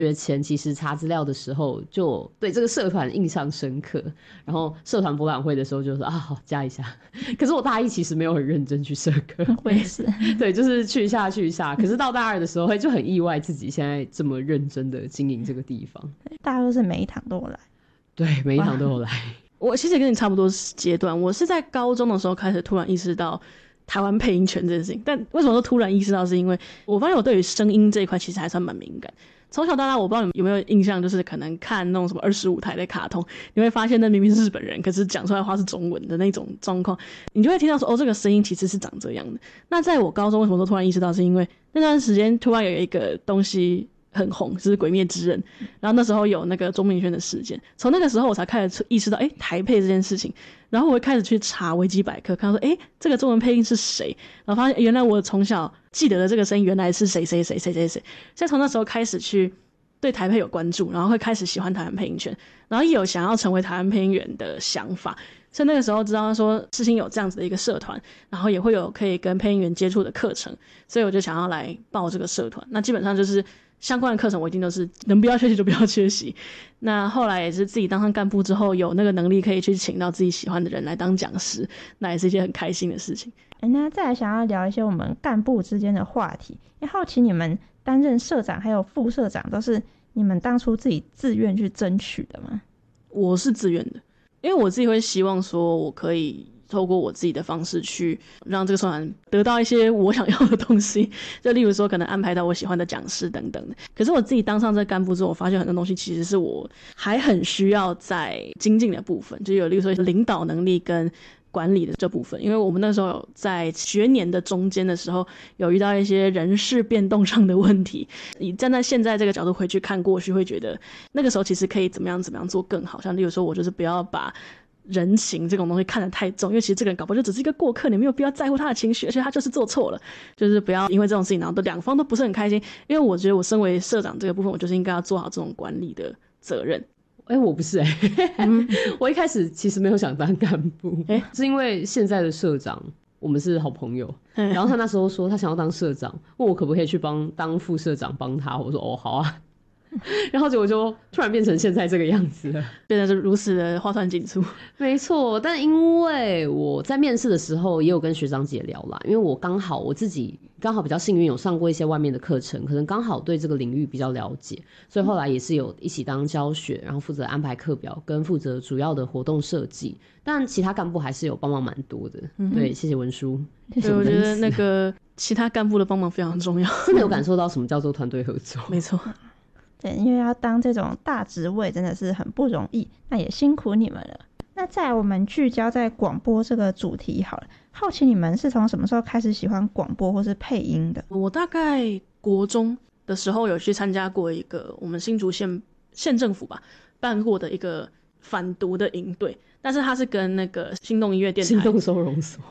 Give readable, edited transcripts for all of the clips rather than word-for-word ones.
学前其实查资料的时候就对这个社团印象深刻，然后社团博览会的时候就说好加一下。可是我大一其实没有很认真去社课， 我也是， 对，就是去一下。可是到大二的时候就很意外自己现在这么认真的经营这个地方。 大二是每一堂都有来？ 对，每一堂都有来。 我其实跟你差不多阶段，我是在高中的时候开始突然意识到台湾配音权这件事情。但为什么说突然意识到，是因为我发现我对于声音这一块其实还算蛮敏感。从小到大，我不知道你有没有印象，就是可能看那种什么25台的卡通，你会发现那明明是日本人，可是讲出来的话是中文的那种状况，你就会听到说哦，这个声音其实是长这样的。那在我高中为什么说突然意识到，是因为那段时间突然有一个东西很红，就是《鬼灭之刃》，然后那时候有那个钟明轩的事件，从那个时候我才开始意识到台配这件事情，然后我会开始去查维基百科，看到说这个中文配音是谁，然后发现原来我从小记得的这个声音原来是谁谁谁谁谁谁，所以从那时候开始去对台配有关注，然后会开始喜欢台湾配音圈，然后也有想要成为台湾配音员的想法。所以那个时候知道说世新有这样子的一个社团，然后也会有可以跟配音员接触的课程，所以我就想要来报这个社团。那基本上就是相关的课程我一定都是能不要缺席就不要缺席。那后来也是自己当上干部之后，有那个能力可以去请到自己喜欢的人来当讲师，那也是一件很开心的事情。 那再来想要聊一些我们干部之间的话题，也好奇你们担任社长还有副社长都是你们当初自己自愿去争取的吗？ 我是自愿的，因为我自己会希望说我可以透过我自己的方式去让这个社团得到一些我想要的东西，就例如说可能安排到我喜欢的讲师等等的。可是我自己当上这个干部之后，我发现很多东西其实是我还很需要在精进的部分，就有例如说领导能力跟管理的这部分。因为我们那时候有在学年的中间的时候有遇到一些人事变动上的问题，你站在现在这个角度回去看过去，会觉得那个时候其实可以怎么样做更好。像例如说我就是不要把人情这种东西看得太重，因为其实这个人搞不好就只是一个过客，你没有必要在乎他的情绪，而且他就是做错了，就是不要因为这种事情然后两方都不是很开心。因为我觉得我身为社长这个部分，我就是应该要做好这种管理的责任。 我不是我一开始其实没有想当干部，是因为现在的社长我们是好朋友，然后他那时候说他想要当社长，问我可不可以去当副社长帮他，我说好啊。然后结果就突然变成现在这个样子了， 变得是如此的花团锦簇。 没错，但因为我在面试的时候也有跟学长姐聊啦，因为我自己刚好比较幸运，有上过一些外面的课程，可能刚好对这个领域比较了解，所以后来也是有一起当教学，然后负责安排课表跟负责主要的活动设计，但其他干部还是有帮忙蛮多的。对，谢谢文书。 对，我觉得那个其他干部的帮忙非常重要， 真的有感受到什么叫做团队合作。 没错。 对，因为要当这种大职位真的是很不容易，那也辛苦你们了。那再来我们聚焦在广播这个主题好了，好奇你们是从什么时候开始喜欢广播或是配音的？ 我大概国中的时候有去参加过一个我们新竹县政府吧办过的一个反毒的营队，但是它是跟那个心动音乐电台、 心动收容所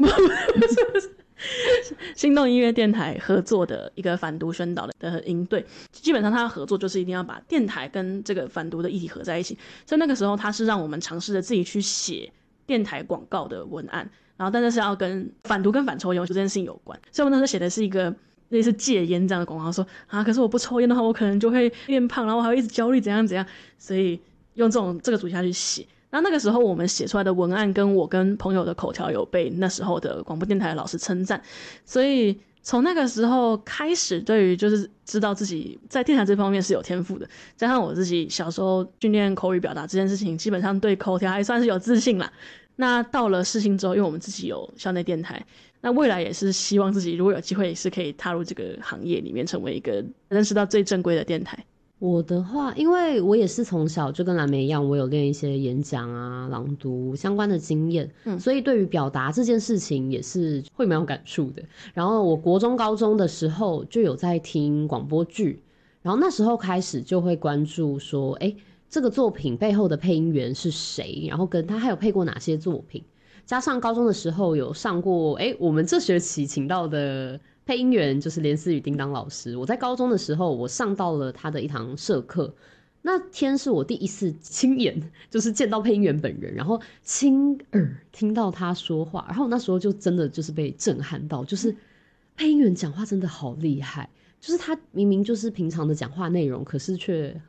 心动音乐电台合作的一个反毒宣导的营队。基本上它的合作就是一定要把电台跟这个反毒的议题合在一起，所以那个时候它是让我们尝试着自己去写电台广告的文案，然后但是是要跟反毒跟反抽烟这件事情有关。所以我那时候写的是一个类似戒烟这样的广告，说可是我不抽烟的话我可能就会变胖，然后我还会一直焦虑怎样怎样，所以用这个主题下去写。那个时候我们写出来的文案跟我跟朋友的口条有被那时候的广播电台的老师称赞，所以从那个时候开始对于就是知道自己在电台这方面是有天赋的，加上我自己小时候训练口语表达这件事情，基本上对口条还算是有自信啦。那到了世新之后，因为我们自己有校内电台，那未来也是希望自己如果有机会是可以踏入这个行业里面，成为一个认识到最正规的电台。 我的话，因为我也是从小就跟蓝莓一样，我有练一些演讲啊、朗读相关的经验，所以对于表达这件事情也是会蛮有感触的。然后我国中、高中的时候就有在听广播剧，然后那时候开始就会关注说，这个作品背后的配音员是谁，然后跟他还有配过哪些作品。加上高中的时候有上过，我们这学期请到的配音员就是连思雨叮当老师，我在高中的时候我上到了他的一堂社课，那天是我第一次亲眼就是见到配音员本人，然后亲耳听到他说话，然后那时候就真的就是被震撼到，就是配音员讲话真的好厉害， 就是他明明就是平常的讲话内容，可是却